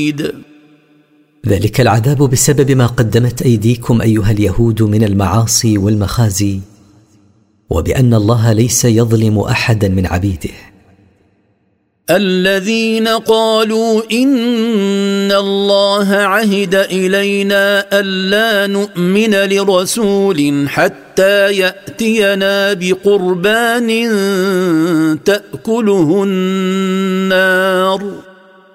ذلك العذاب بسبب ما قدمت أيديكم أيها اليهود من المعاصي والمخازي، وبأن الله ليس يظلم أحدا من عبيده. الذين قالوا إن الله عهد إلينا ألا نؤمن لرسول حتى يأتينا بقربان تأكله النار